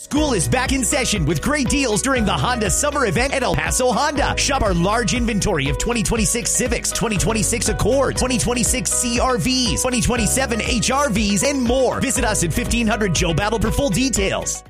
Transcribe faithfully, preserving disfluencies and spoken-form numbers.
School is back in session with great deals during the Honda Summer Event at El Paso Honda. Shop our large inventory of twenty twenty-six Civics, twenty twenty-six Accords, twenty twenty-six C R Vs, twenty twenty-seven H R Vs, and more. Visit us at fifteen hundred Joe Battle for full details.